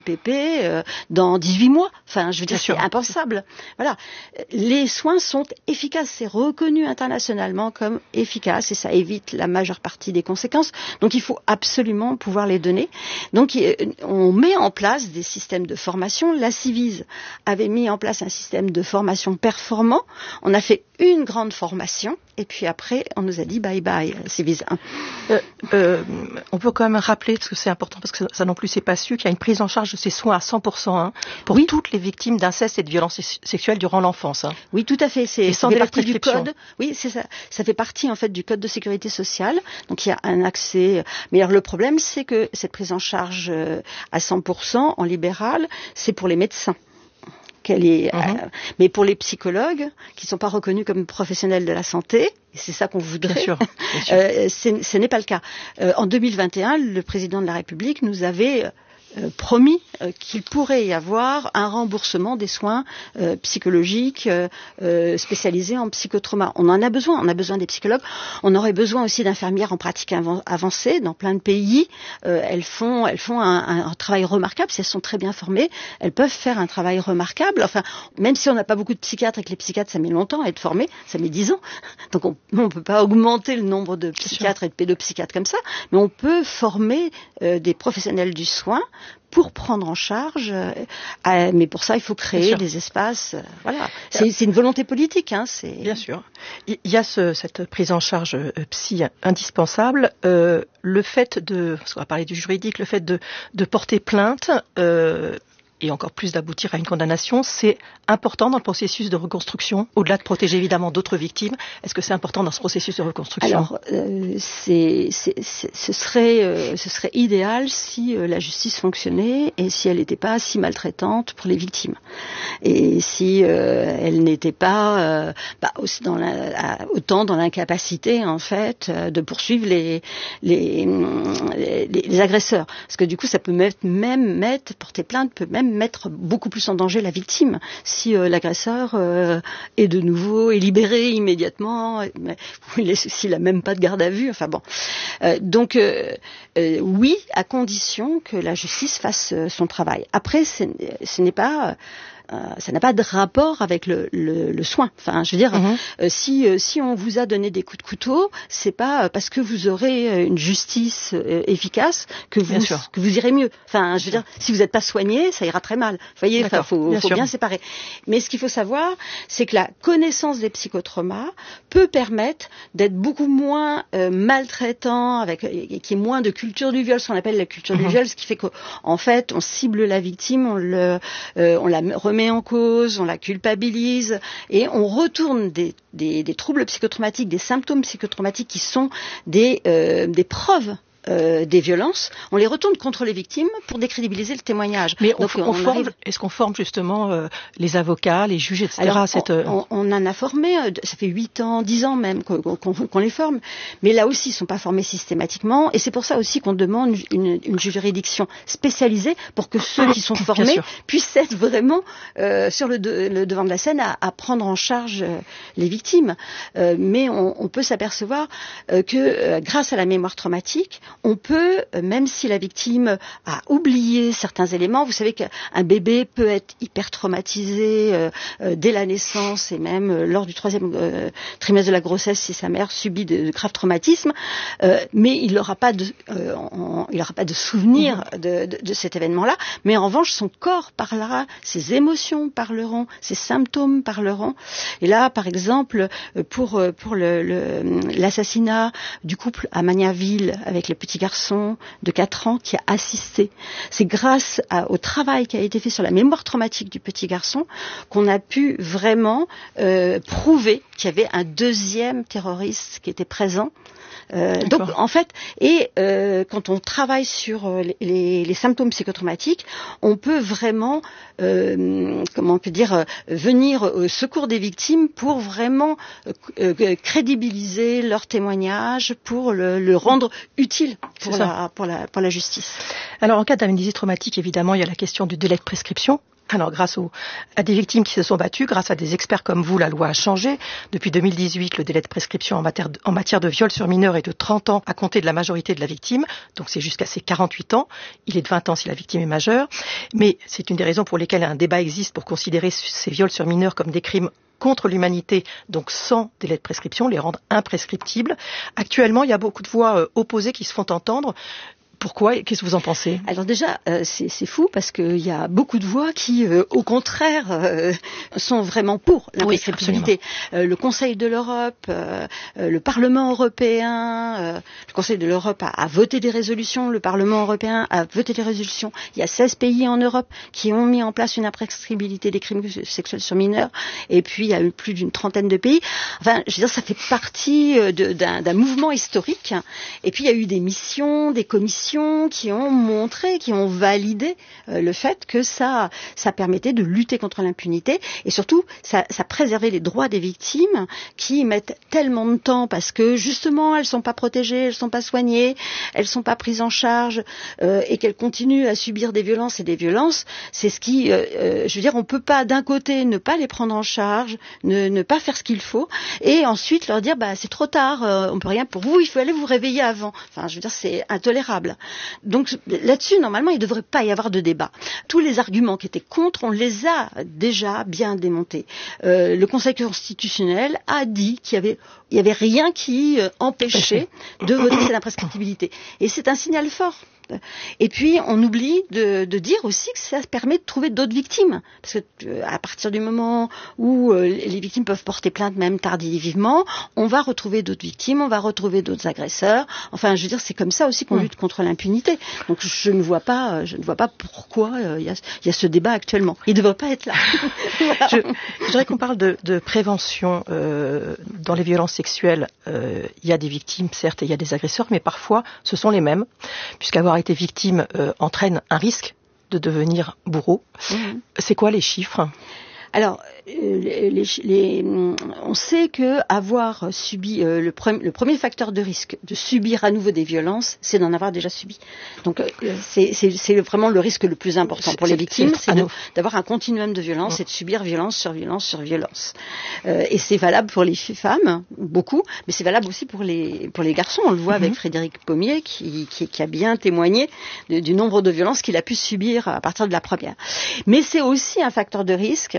PP dans 18 mois. Enfin, je veux dire, c'est impensable. Voilà. Les soins sont efficaces. C'est reconnu internationalement comme efficace et ça évite la majeure partie des conséquences. Donc, il faut absolument pouvoir les donner. Donc, on met en place des systèmes de formation. La Civise avait mis en place un système de formation performant. On a fait une grande formation et puis après, on nous a dit bye bye, Civise 1. On peut quand même rappeler, parce que c'est important, parce que ça non plus c'est pas su, qu'il y a une prise en charge de ces soins à 100% pour toutes les victimes d'inceste et de violences sexuelles durant l'enfance. Oui, tout à fait. C'est sans délai de prescription. Du code. Oui, c'est ça. Ça fait partie en fait du code de sécurité sociale. Donc il y a un accès. Mais alors le problème, c'est que cette prise en charge à 100% en libéral, c'est pour les médecins. Mais pour les psychologues qui ne sont pas reconnus comme professionnels de la santé, et c'est ça qu'on voudrait, bien sûr. Ce n'est pas le cas. En 2021, le président de la République nous avait promis qu'il pourrait y avoir un remboursement des soins psychologiques spécialisés en psychotrauma. On en a besoin des psychologues. On aurait besoin aussi d'infirmières en pratique avancée dans plein de pays. Elles font un travail remarquable. Si elles sont très bien formées, elles peuvent faire un travail remarquable. Enfin, même si on n'a pas beaucoup de psychiatres et que les psychiatres, ça met longtemps à être formés, ça met 10 ans. Donc on peut pas augmenter le nombre de psychiatres et de pédopsychiatres comme ça, mais on peut former des professionnels du soin pour prendre en charge, mais pour ça il faut créer des espaces. Voilà, c'est une volonté politique. Bien sûr. Il y a cette prise en charge psy indispensable. Le fait parce qu'on va parler du juridique, le fait de porter plainte. Et encore plus d'aboutir à une condamnation, c'est important dans le processus de reconstruction, au-delà de protéger évidemment d'autres victimes. Est-ce que c'est important dans ce processus de reconstruction ? Alors, ce serait idéal si la justice fonctionnait et si elle n'était pas si maltraitante pour les victimes. Et si elle n'était pas autant dans l'incapacité, en fait, de poursuivre les agresseurs. Parce que du coup, ça peut porter plainte peut même mettre beaucoup plus en danger la victime si l'agresseur est de nouveau libéré immédiatement, s'il a même pas de garde à vue. Enfin bon, donc oui, à condition que la justice fasse son travail. Après, ça n'a pas de rapport avec le soin. Enfin, je veux dire, si on vous a donné des coups de couteau, c'est pas parce que vous aurez une justice efficace que vous irez mieux. Enfin, je veux dire, si vous n'êtes pas soigné, ça ira très mal. Vous voyez, faut bien séparer. Mais ce qu'il faut savoir, c'est que la connaissance des psychotraumas peut permettre d'être beaucoup moins maltraitant, qu'il y ait moins de culture du viol, ce qu'on appelle la culture du viol, ce qui fait qu'en fait, on cible la victime, on la remet en cause, on la culpabilise et on retourne des troubles psychotraumatiques, des symptômes psychotraumatiques qui sont des preuves des violences, on les retourne contre les victimes pour décrédibiliser le témoignage. Mais est-ce qu'on forme justement les avocats, les juges, etc. Alors, on en a formé, ça fait 8 ans, 10 ans même qu'on les forme, mais là aussi ils ne sont pas formés systématiquement et c'est pour ça aussi qu'on demande une juridiction spécialisée pour que ceux qui sont formés puissent être vraiment sur le devant de la scène à prendre en charge les victimes. Mais on peut s'apercevoir que grâce à la mémoire traumatique, on peut, même si la victime a oublié certains éléments, vous savez qu'un bébé peut être hyper traumatisé dès la naissance et même lors du 3e trimestre de la grossesse si sa mère subit de graves traumatismes, mais il n'aura pas de souvenir de cet événement-là. Mais en revanche, son corps parlera, ses émotions parleront, ses symptômes parleront. Et là, par exemple, pour l'assassinat du couple à Magnaville avec le petit garçon de 4 ans qui a assisté. C'est grâce au travail qui a été fait sur la mémoire traumatique du petit garçon qu'on a pu vraiment prouver qu'il y avait un deuxième terroriste qui était présent. Donc en fait, quand on travaille sur les symptômes psychotraumatiques, on peut vraiment, venir au secours des victimes pour vraiment crédibiliser leur témoignage, pour le rendre utile pour la justice. Alors en cas d'amnésie traumatique, évidemment, il y a la question du délai de prescription. Alors, grâce à des victimes qui se sont battues, grâce à des experts comme vous, la loi a changé. Depuis 2018, le délai de prescription en matière de viol sur mineur est de 30 ans à compter de la majorité de la victime. Donc, c'est jusqu'à ses 48 ans. Il est de 20 ans si la victime est majeure. Mais c'est une des raisons pour lesquelles un débat existe pour considérer ces viols sur mineurs comme des crimes contre l'humanité, donc sans délai de prescription, les rendre imprescriptibles. Actuellement, il y a beaucoup de voix opposées qui se font entendre. Pourquoi? Qu'est-ce que vous en pensez? Alors déjà, c'est fou parce qu'il y a beaucoup de voix qui, au contraire, sont vraiment pour l'imprescriptibilité. Le Conseil de l'Europe, le Parlement européen, le Conseil de l'Europe a voté des résolutions, le Parlement européen a voté des résolutions. Il y a 16 pays en Europe qui ont mis en place une imprescriptibilité des crimes sexuels sur mineurs, et puis il y a eu plus d'une trentaine de pays. Enfin, je veux dire, ça fait partie d'un mouvement historique. Et puis il y a eu des missions, des commissions qui ont montré, qui ont validé le fait que ça permettait de lutter contre l'impunité et surtout ça préservait les droits des victimes qui mettent tellement de temps parce que justement elles sont pas protégées, elles sont pas soignées, elles sont pas prises en charge et qu'elles continuent à subir des violences et des violences. C'est ce qui, je veux dire, on peut pas d'un côté ne pas les prendre en charge, ne pas faire ce qu'il faut et ensuite leur dire c'est trop tard, on peut rien pour vous, il faut aller vous réveiller avant. Enfin, je veux dire, c'est intolérable. Donc là-dessus, normalement, il ne devrait pas y avoir de débat. Tous les arguments qui étaient contre, on les a déjà bien démontés. Le Conseil constitutionnel a dit qu'il y avait rien qui empêchait de voter cette imprescriptibilité. Et c'est un signal fort. Et puis, on oublie de dire aussi que ça permet de trouver d'autres victimes. Parce que à partir du moment où les victimes peuvent porter plainte, même tardivement, on va retrouver d'autres victimes, on va retrouver d'autres agresseurs. Enfin, je veux dire, c'est comme ça aussi qu'on lutte contre l'impunité. Donc, je ne vois pas pourquoi il y a ce débat actuellement. Il ne devrait pas être là. Voilà. Je voudrais qu'on parle de prévention dans les violences sexuelles. Il y a des victimes, certes, et il y a des agresseurs, mais parfois, ce sont les mêmes, puisqu'avoir été victime entraîne un risque de devenir bourreau. C'est quoi les chiffres? Alors, on sait que avoir subi le premier facteur de risque de subir à nouveau des violences, c'est d'en avoir déjà subi. Donc, c'est vraiment le risque le plus important pour les victimes, c'est d'avoir un continuum de violence et de subir violence sur violence sur violence. Et c'est valable pour les femmes, beaucoup, mais c'est valable aussi pour les garçons. On le voit avec Frédéric Pommier qui a bien témoigné du nombre de violences qu'il a pu subir à partir de la première. Mais c'est aussi un facteur de risque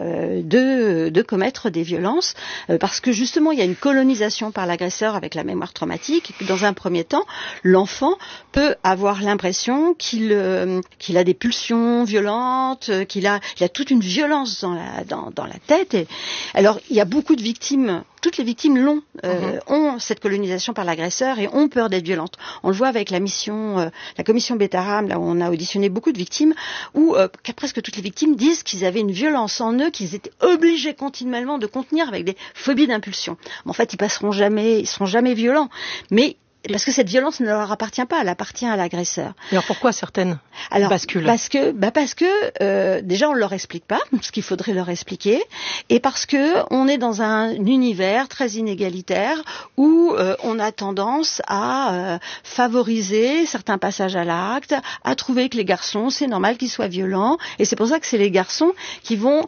de commettre des violences parce que justement il y a une colonisation par l'agresseur avec la mémoire traumatique et que dans un premier temps l'enfant peut avoir l'impression qu'il a des pulsions violentes, qu'il a toute une violence dans la tête. Et alors il y a beaucoup de victimes. Toutes les victimes ont cette colonisation par l'agresseur et ont peur d'être violentes. On le voit avec la commission Betaram, là où on a auditionné beaucoup de victimes, où presque toutes les victimes disent qu'ils avaient une violence en eux, qu'ils étaient obligés continuellement de contenir avec des phobies d'impulsion. En fait, ils seront jamais violents, mais parce que cette violence ne leur appartient pas, elle appartient à l'agresseur. Alors pourquoi certaines basculent? Parce que déjà on leur explique pas ce qu'il faudrait leur expliquer, et parce que on est dans un univers très inégalitaire où on a tendance à favoriser certains passages à l'acte, à trouver que les garçons c'est normal qu'ils soient violents, et c'est pour ça que c'est les garçons qui vont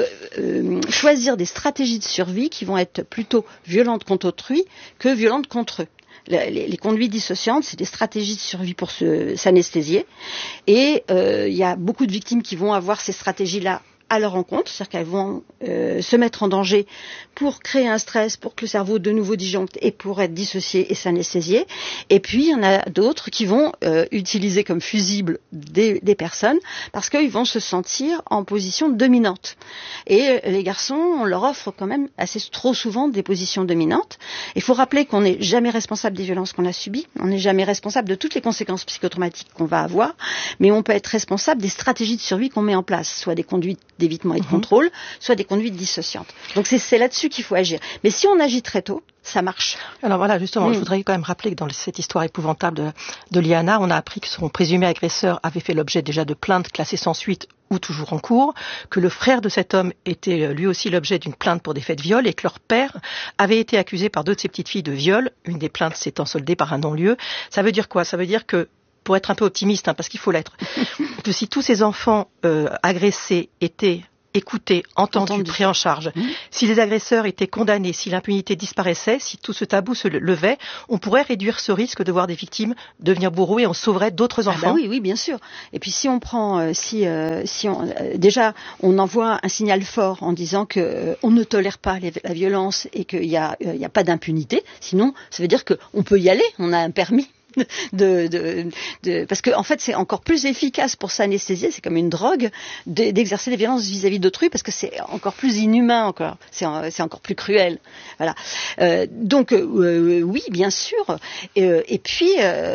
choisir des stratégies de survie qui vont être plutôt violentes contre autrui que violentes contre eux. Les conduites dissociantes, c'est des stratégies de survie pour s'anesthésier. Et il y a beaucoup de victimes qui vont avoir ces stratégies-là à leur encontre, c'est-à-dire qu'elles vont se mettre en danger pour créer un stress, pour que le cerveau de nouveau disjoncte et pour être dissocié et s'anesthésier. Et puis, il y en a d'autres qui vont utiliser comme fusible des personnes parce qu'ils vont se sentir en position dominante. Et les garçons, on leur offre quand même trop souvent des positions dominantes. Il faut rappeler qu'on n'est jamais responsable des violences qu'on a subies, on n'est jamais responsable de toutes les conséquences psychotraumatiques qu'on va avoir, mais on peut être responsable des stratégies de survie qu'on met en place, soit des conduites d'évitement et de contrôle, soit des conduites dissociantes. Donc c'est là-dessus qu'il faut agir. Mais si on agit très tôt, ça marche. Alors voilà, justement, je voudrais quand même rappeler que dans cette histoire épouvantable de Liana, on a appris que son présumé agresseur avait fait l'objet déjà de plaintes classées sans suite ou toujours en cours, que le frère de cet homme était lui aussi l'objet d'une plainte pour des faits de viol et que leur père avait été accusé par deux de ses petites filles de viol, une des plaintes s'étant soldée par un non-lieu. Ça veut dire quoi? Ça veut dire que pour être un peu optimiste, parce qu'il faut l'être, que si tous ces enfants agressés étaient écoutés, entendus, pris en charge, si les agresseurs étaient condamnés, si l'impunité disparaissait, si tout ce tabou se levait, on pourrait réduire ce risque de voir des victimes devenir bourreaux et on sauverait d'autres enfants. Oui, bien sûr. Et puis si on prend, déjà, on envoie un signal fort en disant que on ne tolère pas la violence et qu'il y a pas d'impunité. Sinon, ça veut dire qu'on peut y aller. On a un permis. Parce que en fait c'est encore plus efficace pour s'anesthésier, c'est comme une drogue d'exercer des violences vis-à-vis d'autrui parce que c'est encore plus inhumain, encore c'est encore plus cruel. Voilà. Donc oui, bien sûr. Et puis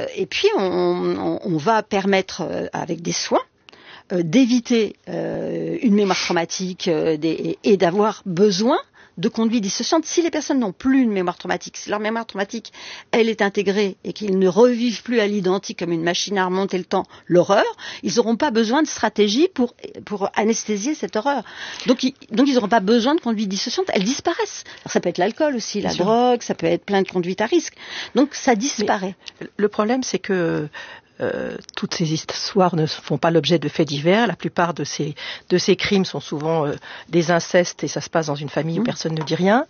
on va permettre avec des soins d'éviter une mémoire traumatique et d'avoir besoin de conduite dissociante. Si les personnes n'ont plus une mémoire traumatique, si leur mémoire traumatique, elle est intégrée et qu'ils ne revivent plus à l'identique comme une machine à remonter le temps l'horreur, ils n'auront pas besoin de stratégie pour anesthésier cette horreur. Donc ils n'auront pas besoin de conduite dissociante, elles disparaissent. Alors, ça peut être l'alcool aussi, la drogue, ça peut être plein de conduites à risque. Donc ça disparaît. Mais le problème, c'est que toutes ces histoires ne font pas l'objet de faits divers. La plupart de ces crimes sont souvent des incestes et ça se passe dans une famille où personne ne dit rien.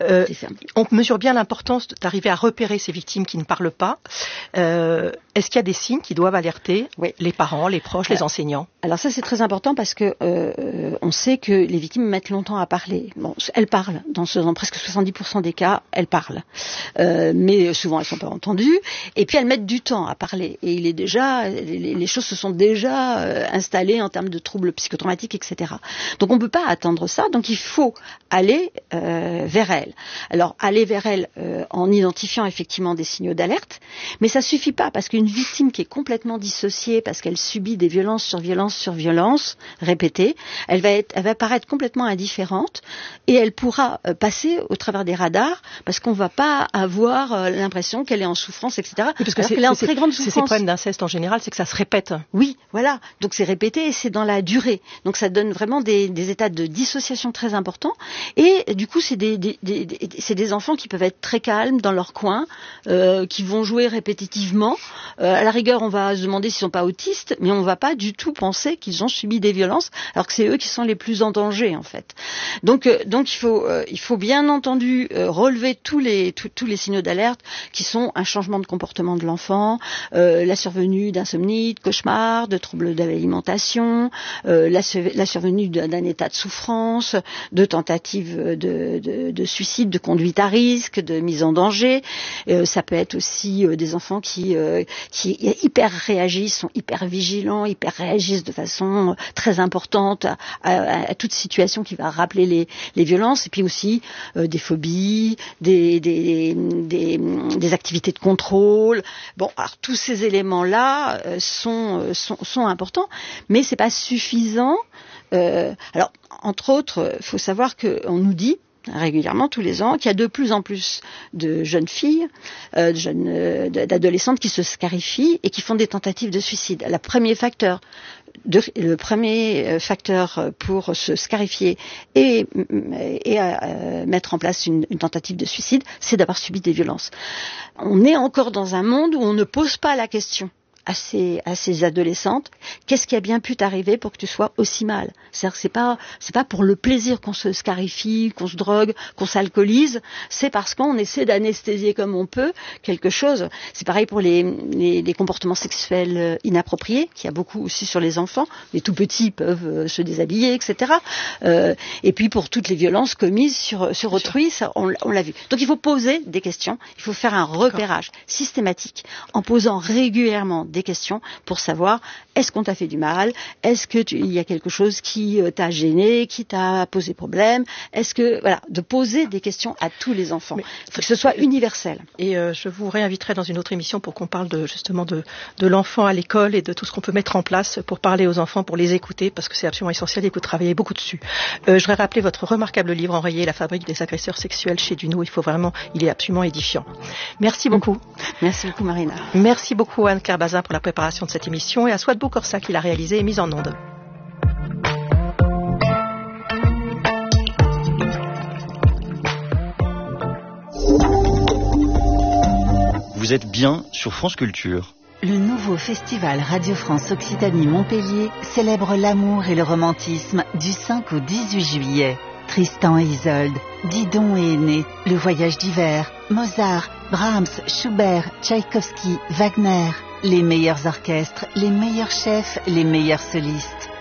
On mesure bien l'importance d'arriver à repérer ces victimes qui ne parlent pas. Est-ce qu'il y a des signes qui doivent alerter les parents, les proches, les enseignants? Alors ça c'est très important parce que on sait que les victimes mettent longtemps à parler. Bon, elles parlent dans presque 70% des cas, elles parlent, mais souvent elles sont pas entendues. Et puis elles mettent du temps à parler. Et il est déjà, les choses se sont déjà installées en termes de troubles psychotraumatiques, etc. Donc on peut pas attendre ça. Donc il faut aller vers elles. Alors aller vers elles en identifiant effectivement des signaux d'alerte, mais ça suffit pas parce qu'une victime qui est complètement dissociée parce qu'elle subit des violences sur violence sur violence répétées, elle va paraître complètement indifférente et elle pourra passer au travers des radars parce qu'on va pas avoir l'impression qu'elle est en souffrance, etc. Oui, parce que qu'elle est en très grande souffrance. C'est ces problèmes d'inceste en général, c'est que ça se répète. Oui, voilà. Donc c'est répété et c'est dans la durée. Donc ça donne vraiment des états de dissociation très importants. Et du coup, c'est des enfants qui peuvent être très calmes dans leur coin, qui vont jouer répétitivement. À la rigueur, on va se demander s'ils sont pas autistes, mais on va pas du tout penser qu'ils ont subi des violences, alors que c'est eux qui sont les plus en danger en fait. Donc il faut bien entendu relever tous les signaux d'alerte qui sont un changement de comportement de l'enfant, la survenue d'insomnie, de cauchemars, de troubles de l'alimentation, la survenue d'un état de souffrance, de tentatives de suicide, de conduite à risque, de mise en danger. Ça peut être aussi des enfants qui hyper réagissent, sont hyper vigilants, hyper réagissent de façon très importante à toute situation qui va rappeler les violences, et puis aussi des phobies, des activités de contrôle. Bon, alors tous ces éléments-là sont importants, mais c'est pas suffisant. Alors, entre autres, il faut savoir qu'on nous dit régulièrement tous les ans qu'il y a de plus en plus de jeunes filles, d'adolescentes qui se scarifient et qui font des tentatives de suicide. Le premier facteur pour se scarifier et mettre en place une tentative de suicide, c'est d'avoir subi des violences. On est encore dans un monde où on ne pose pas la question à ces adolescentes, qu'est-ce qui a bien pu t'arriver pour que tu sois aussi mal? C'est-à-dire que c'est pas pour le plaisir qu'on se scarifie, qu'on se drogue, qu'on s'alcoolise, c'est parce qu'on essaie d'anesthésier comme on peut quelque chose. C'est pareil pour les comportements sexuels inappropriés, qu'il y a beaucoup aussi sur les enfants. Les tout petits peuvent se déshabiller, etc. Et puis pour toutes les violences commises sur autrui, ça, on l'a vu. Donc il faut poser des questions, il faut faire un repérage systématique en posant régulièrement des questions pour savoir est-ce qu'on t'a fait du mal, est-ce que il y a quelque chose qui t'a gêné, qui t'a posé problème, est-ce que de poser des questions à tous les enfants. Il faut que ce soit universel. Et je vous réinviterai dans une autre émission pour qu'on parle justement de l'enfant à l'école et de tout ce qu'on peut mettre en place pour parler aux enfants, pour les écouter, parce que c'est absolument essentiel et que vous travaillez beaucoup dessus. Je voudrais rappeler votre remarquable livre Enrayer la fabrique des agresseurs sexuels chez Duno. Il est absolument édifiant. Merci beaucoup. Merci beaucoup Marina. Merci beaucoup Anne Carbazin pour la préparation de cette émission et à Swadbo Corsa qui l'a réalisée et mise en onde. Vous êtes bien sur France Culture. Le nouveau nouveau festival Radio France Occitanie Montpellier célèbre l'amour et le romantisme du 5 au 18 juillet. Tristan et Isolde, Didon et Aîné, Le Voyage d'hiver, Mozart, Brahms, Schubert, Tchaïkovski, Wagner. Les meilleurs orchestres, les meilleurs chefs, les meilleurs solistes.